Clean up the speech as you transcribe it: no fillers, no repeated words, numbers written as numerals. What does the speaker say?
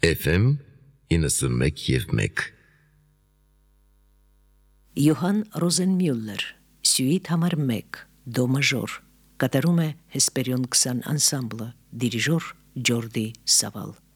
FM 91.1 Յոհան Ռոզենմյուլլեր, Սյուիթ համար 1, դո մաժոր, կատարում է Հեսպերիոն 20 անսամբլը, դիրիժոր Ջորդի Սավալ։